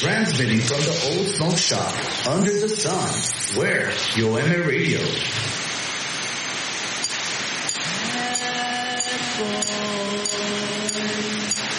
Transmitting from the old smoke shop under the sun. Where? YoMA Radio. Bad boy.